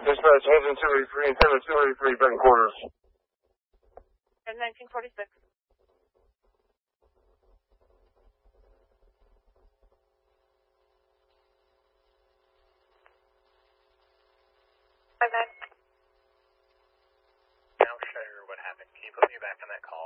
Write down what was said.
Dispatch, engine 283, antenna 283, Benton Quarters. And 1946. Now, Shire, what happened? Can you put me back on that call?